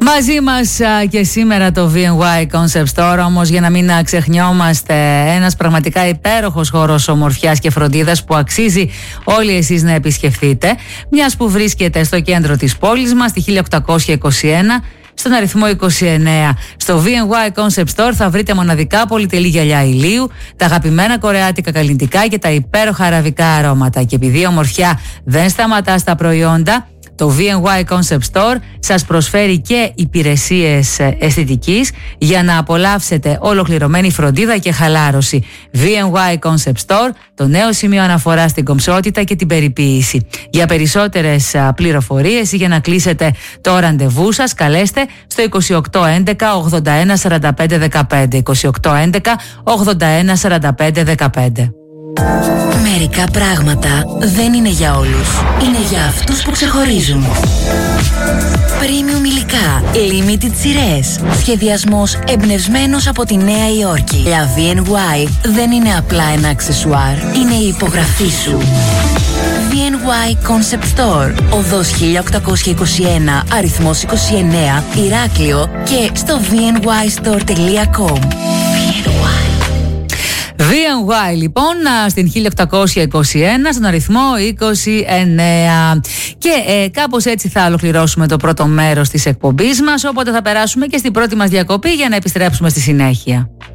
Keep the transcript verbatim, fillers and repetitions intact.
Μαζί μας και σήμερα το βι εν γουάι Concept Store, όμως για να μην ξεχνιόμαστε, ένας πραγματικά υπέροχος χώρος ομορφιάς και φροντίδας που αξίζει όλοι εσείς να επισκεφθείτε, μιας που βρίσκεται στο κέντρο της πόλης μας, στη χίλια οκτακόσια είκοσι ένα, στον αριθμό είκοσι εννέα. Στο βι εν γουάι Concept Store θα βρείτε μοναδικά πολυτελή γυαλιά ηλίου, τα αγαπημένα κορεάτικα καλλυντικά και τα υπέροχα αραβικά αρώματα. Και επειδή η ομορφιά δεν σταματά στα προϊόντα, το βι εν γουάι Concept Store σας προσφέρει και υπηρεσίες αισθητικής για να απολαύσετε ολοκληρωμένη φροντίδα και χαλάρωση. βι εν γουάι Concept Store, το νέο σημείο αναφοράς στην κομψότητα και την περιποίηση. Για περισσότερες πληροφορίες ή για να κλείσετε το ραντεβού σας, καλέστε στο είκοσι οκτώ έντεκα ογδόντα ένα σαράντα πέντε δεκαπέντε. είκοσι οκτώ έντεκα ογδόντα ένα σαράντα πέντε δεκαπέντε. Μερικά πράγματα δεν είναι για όλους. Είναι για αυτούς που ξεχωρίζουν. Premium υλικά, limited σειρές. Σχεδιασμός εμπνευσμένος από τη Νέα Υόρκη. La βι εν γουάι δεν είναι απλά ένα αξεσουάρ. Είναι η υπογραφή σου. βι εν γουάι Concept Store, οδός χίλια οκτακόσια είκοσι ένα, αριθμός είκοσι εννέα, Ηράκλειο και στο βι εν γουάι στορ τελεία κομ. βι εν γουάι λοιπόν στην χίλια οκτακόσια είκοσι ένα, στον αριθμό είκοσι εννέα. Και ε, κάπως έτσι θα ολοκληρώσουμε το πρώτο μέρος της εκπομπής μας, οπότε θα περάσουμε και στην πρώτη μας διακοπή για να επιστρέψουμε στη συνέχεια.